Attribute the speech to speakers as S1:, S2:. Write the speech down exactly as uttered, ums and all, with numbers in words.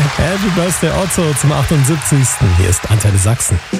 S1: Happy Birthday Otto zum achtundsiebzigsten Hier ist Antenne Sachsen.